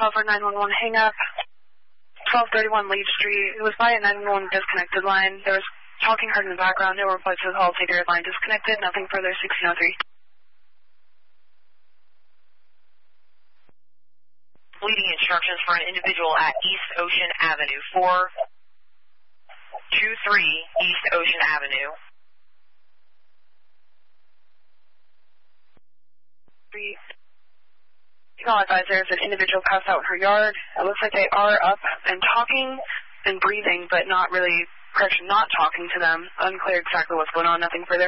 Crawford 911 hang up. 1231 Leaf Street. It was by a 911 disconnected line. There was talking heard in the background. No reply to the call. Take your line disconnected. Nothing further. 1603. Leading instructions for an individual at East Ocean Avenue. 423 East Ocean Avenue. Call advisor, there's an individual passed out in her yard. It looks like they are up and talking and breathing, but not really, correction, not talking to them. Unclear exactly what's going on, nothing further.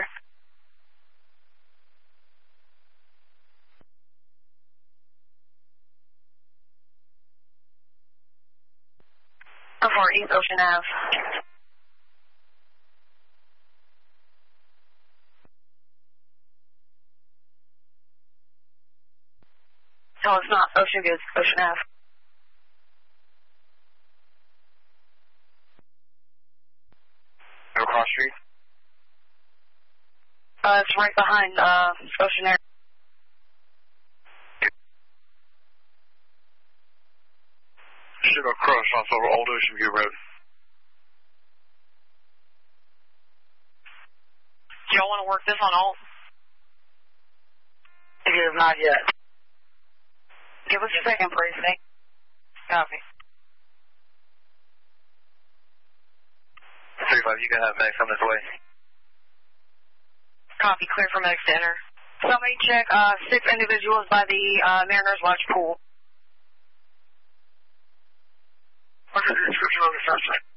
For East Ocean Ave. No, it's not. Ocean View, it's Ocean Ave. No cross street? It's right behind Ocean Air. Should go cross off over Old Ocean View Road. Do y'all want to work this on alt? It is not yet. Give us a second, please. Copy. 35, you can have medics on this way. Copy, clear for medics to enter. Somebody check 6 individuals by the Mariners Lodge pool. What's the description of the suspect?